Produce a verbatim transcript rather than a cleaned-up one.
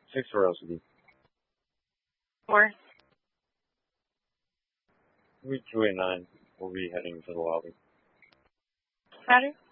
Six Rosity. Four. Route two eighty-nine. We'll be heading to the lobby. Roger.